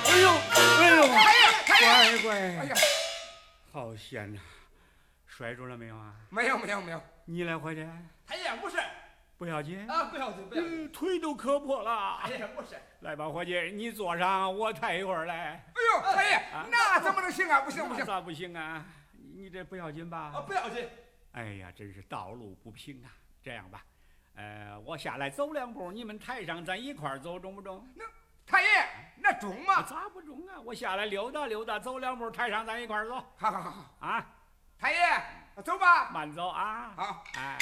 哎呦，哎呦， 太乖， 哎呀， 好险呐！摔住了没有啊？ 没有没有没有， 你来伙计， 太爷不是不要紧啊，不要紧不要紧， 腿都磕破了。 太爷不是。 来吧，伙计，你坐上，我抬一会儿来。 哎呦，太爷，那怎么能行啊？不行不行， 咋不行啊？你这不要紧吧？ 啊，不要紧。 哎呀，真是道路不平啊！这样吧，我下来走两步，你们抬上，咱一块儿走，中不中？ 那太爷，那中吗？ 咋不中啊？我下来溜达溜达，走两步，抬上，咱一块儿走。 好好好好啊！ 太爷，走吧。 慢走啊！ 好， 哎。